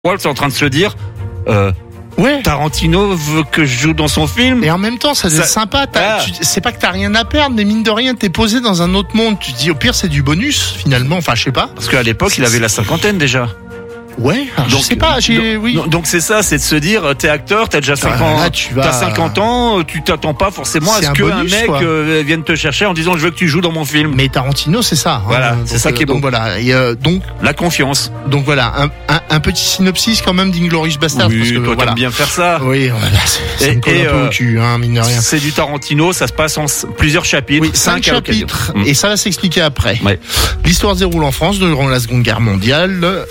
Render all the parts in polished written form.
Waltz est en train de se dire Ouais. Tarantino veut que je joue dans son film. Et en même temps, ça c'est sympa. C'est pas que t'as rien à perdre, mais mine de rien, t'es posé dans un autre monde. Tu te dis, au pire, c'est du bonus, finalement. Enfin, je sais pas. Parce qu'à l'époque, il avait la cinquantaine déjà. Ouais, alors donc, je sais pas, donc c'est ça, c'est de se dire, t'es acteur, t'as déjà 50 ans, tu t'attends pas forcément à ce qu'un mec vienne te chercher en disant je veux que tu joues dans mon film. Mais Tarantino, c'est ça. Voilà, c'est ça qui est beau. Donc voilà, et donc la confiance. Donc voilà, un petit synopsis quand même d'Inglourious Basterds. Oui, parce que toi t'aimes bien faire ça. Oui, voilà, c'est une colle un peu au cul, mine de rien. C'est du Tarantino, ça se passe en plusieurs chapitres. Oui, 5 chapitres, et ça va s'expliquer après. Ouais. L'histoire se déroule en France durant la Seconde Guerre mondiale.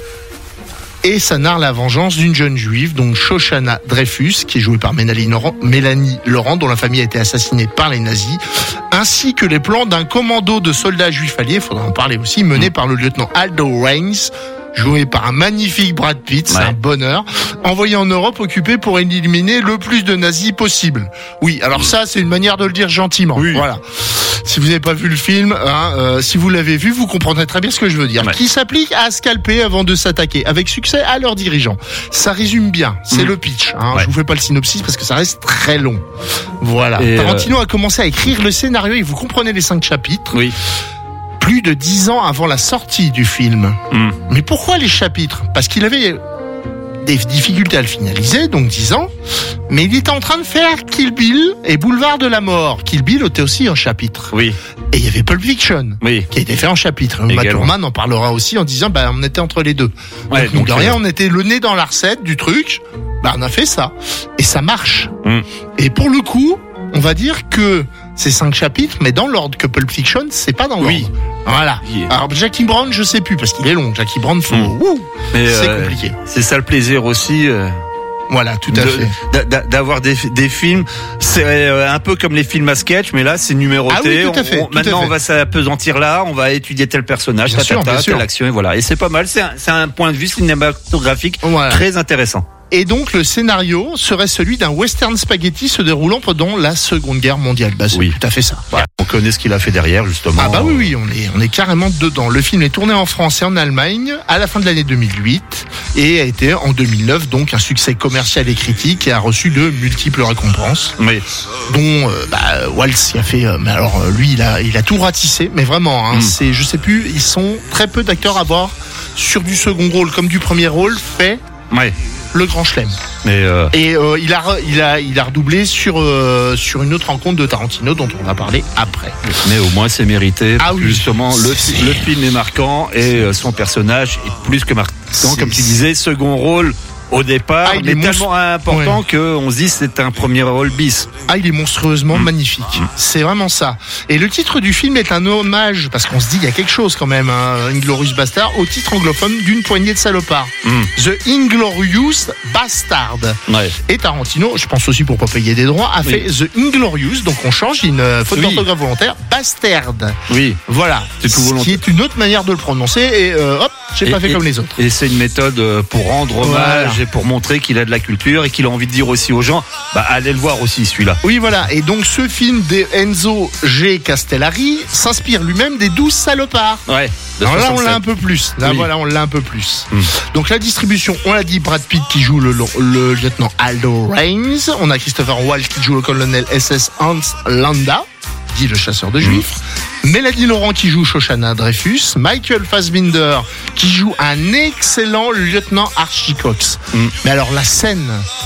Et ça narre la vengeance d'une jeune juive, donc Shoshana Dreyfus, qui est jouée par Mélanie Laurent, dont la famille a été assassinée par les nazis, ainsi que les plans d'un commando de soldats juifs alliés, il faudra en parler aussi, mené par le lieutenant Aldo Raines, joué par un magnifique Brad Pitt, c'est un bonheur, envoyé en Europe occupé pour éliminer le plus de nazis possible. Oui, alors ça, c'est une manière de le dire gentiment. Oui. Voilà. Si vous n'avez pas vu le film, si vous l'avez vu, vous comprendrez très bien ce que je veux dire. Ouais. Qui s'applique à scalper avant de s'attaquer, avec succès à leurs dirigeants. Ça résume bien, c'est le pitch. Je vous fais pas le synopsis parce que ça reste très long. Voilà. Et Tarantino a commencé à écrire le scénario et vous comprenez les 5 chapitres. Oui. Plus de 10 ans avant la sortie du film. Mais pourquoi les chapitres ? Parce qu'il avait des difficultés à le finaliser, donc 10 ans, mais il était en train de faire Kill Bill et Boulevard de la Mort. Kill Bill était aussi en chapitre. Oui. Et il y avait Pulp Fiction, qui a été fait en chapitre. Uma Thurman en parlera aussi en disant, on était entre les deux. Ouais, donc de rien, on était le nez dans la recette du truc, on a fait ça. Et ça marche. Et pour le coup, on va dire que c'est 5 chapitres, mais dans l'ordre que Pulp Fiction, c'est pas dans l'ordre. Oui. Voilà. Alors Jackie Brown, je sais plus parce qu'il est long. Jackie Brown, c'est compliqué. C'est ça le plaisir aussi. Voilà, tout à fait. D'avoir des films, c'est un peu comme les films à sketch, mais là c'est numéroté. Ah oui, tout à fait. Maintenant on va s'apesantir là, on va étudier tel personnage, telle action, et voilà. Et c'est pas mal. C'est un point de vue cinématographique très intéressant. Et donc le scénario serait celui d'un western spaghetti se déroulant pendant la Seconde Guerre mondiale. C'est tout à fait ça. Voilà. On connaît ce qu'il a fait derrière, justement. Oui, on est carrément dedans. Le film est tourné en France et en Allemagne à la fin de l'année 2008 et a été en 2009 donc un succès commercial et critique et a reçu de multiples récompenses. Oui. Dont Waltz y a fait. Mais alors lui, il a tout ratissé, mais vraiment. C'est, je sais plus, ils sont très peu d'acteurs à voir sur du second rôle comme du premier rôle fait. Ouais. Le Grand Chelem. Mais et il a redoublé sur une autre rencontre de Tarantino dont on va parler après. Mais au moins c'est mérité. Justement, le film est marquant et son personnage est plus que marquant. Comme tu disais, second rôle au départ, il est tellement important qu'on se dit c'est un premier rôle bis. Il est monstrueusement magnifique. C'est vraiment ça. Et le titre du film est un hommage, parce qu'on se dit il y a quelque chose quand même, Inglourious Basterds, au titre anglophone d'une poignée de salopards. The Inglorious Bastard. Ouais. Et Tarantino, je pense aussi pour pas payer des droits, a fait The Inglorious, donc on change une faute d'orthographe volontaire, Bastard. Oui. Voilà. C'est tout volontaire. Qui est une autre manière de le prononcer et j'ai pas fait comme les autres. Et c'est une méthode pour rendre hommage et pour montrer qu'il a de la culture et qu'il a envie de dire aussi aux gens, allez le voir aussi celui-là. Oui, voilà. Et donc ce film d'Enzo G. Castellari s'inspire lui-même des 12 salopards. Ouais. Alors là, on l'a un peu plus. On l'a un peu plus. Donc la distribution, on l'a dit, Brad Pitt qui joue le lieutenant Aldo Raines. On a Christopher Waltz qui joue le colonel SS Hans Landa, dit le chasseur de juifs. Mélanie Laurent qui joue Shoshana Dreyfus, Michael Fassbinder qui joue un excellent lieutenant Archie Cox. Mais alors la scène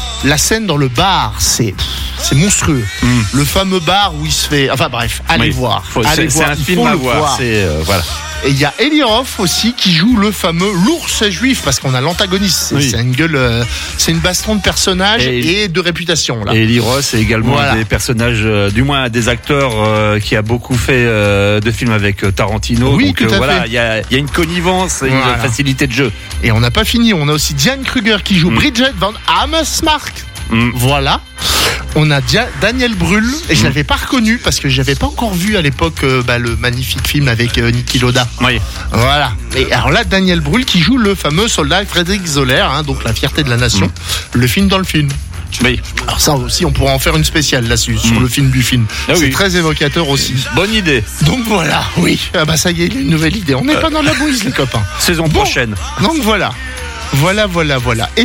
dans le bar, c'est monstrueux. Le fameux bar où il se fait, allez voir. C'est un film à voir. Voilà. Et il y a Eli Roth aussi qui joue le fameux l'ours juif parce qu'on a l'antagoniste. C'est une gueule, c'est une baston de personnages et de réputation là. Et Eli Roth c'est également des personnages, du moins des acteurs qui a beaucoup fait de films avec Tarantino. Oui, donc tout à fait. Il y a une connivence et une facilité de jeu. Et on n'a pas fini. On a aussi Diane Kruger qui joue Bridget Van Hammersmark. Voilà. On a Daniel Brühl et je l'avais pas reconnu parce que j'avais pas encore vu à l'époque le magnifique film avec Niki Lauda. Oui. Voilà. Et alors là, Daniel Brühl qui joue le fameux soldat Frédéric Zoller, donc la fierté de la nation, le film dans le film. Oui. Alors ça aussi, on pourra en faire une spéciale là-dessus, sur le film du film. C'est très évocateur aussi. Bonne idée. Donc voilà, oui. Ça y est, il y a une nouvelle idée. On n'est pas dans la bouse, les copains. Saison prochaine. Donc voilà. Voilà.